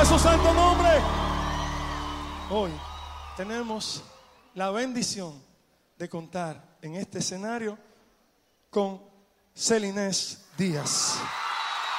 a su santo nombre. Hoy tenemos la bendición de contar en este escenario con Celinés Díaz.